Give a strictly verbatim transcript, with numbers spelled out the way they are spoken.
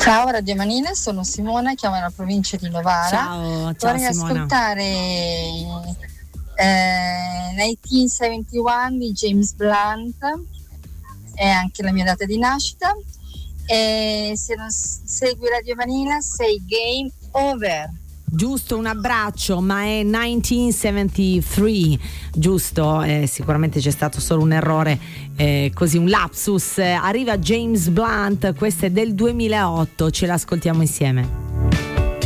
Ciao Radio Manile, sono Simona, chiamo dalla provincia di Novara. Ciao, ciao Vorrei Simona. ascoltare eh, millenovecentosettantuno di James Blunt, è anche la mia data di nascita. E se non segui Radio Manila sei game over. Giusto, un abbraccio, ma è millenovecentosettantatré, giusto? Eh, sicuramente c'è stato solo un errore, eh, così un lapsus. Arriva James Blunt, questo è del duemilaotto, ce l'ascoltiamo insieme.